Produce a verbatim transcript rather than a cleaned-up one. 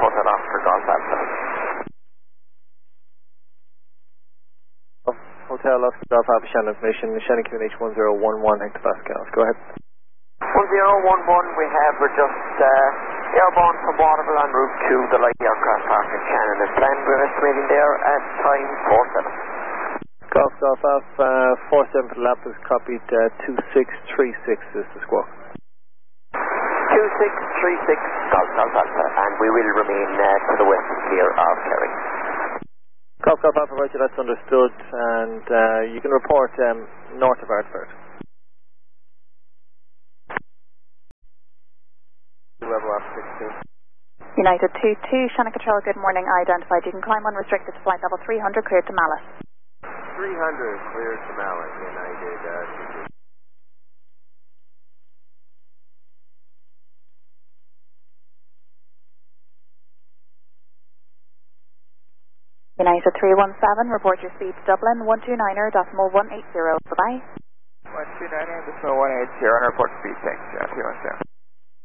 Hotel Oscar Golf Alpha. Hotel Oscar Golf Alpha, Shannon information, Shannon Q N H one zero one one hectopascals. Go ahead. one zero one one, we have, we're just uh, airborne from Waterville en route to the light aircraft park in Shannon. As planned, we're estimating there at time four seven. Golf Golf Alpha, uh, four seven for the lap is copied, uh, two six three six is the squawk. two six three six Golf Golf Alpha, and we will remain uh, to the west clear of Kerry. Golf Golf Alpha, Roger, that's understood, and uh, you can report um, north of Ardfert. Level up sixteen. United two two, Shannon Control, good morning, identified. You can climb unrestricted to flight level three hundred, cleared to Mallet. three hundred, cleared to Mallet, United uh, two two. United three one seven, report your speed to Dublin, one two niner decimal one eight zero, bye-bye. one two niner decimal one eight zero, and report speed, thanks, uh, three one seven.